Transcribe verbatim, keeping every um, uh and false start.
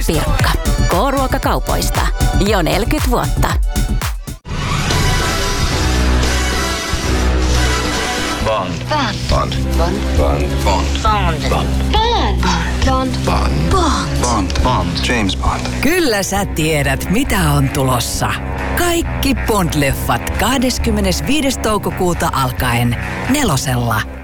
Pirkka. K-ruokakaupoista. Jo neljäkymmentä vuotta. Bond. Bond. Bond. Bond. Bond. Bond. Bond. Bond. Bond. Bond. Bond. Bond. Bond. James Bond. Kyllä sä tiedät, mitä on tulossa. Kaikki Bond-leffat kahdeskymmenesviides toukokuuta alkaen Nelosella.